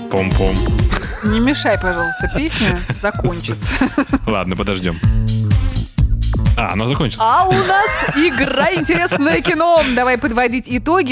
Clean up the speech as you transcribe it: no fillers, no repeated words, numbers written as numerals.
Пом-пом. Не мешай, пожалуйста, песня закончится. Ладно, подождем. Она закончилась. А у нас игра «Интересное кино». Давай подводить итоги.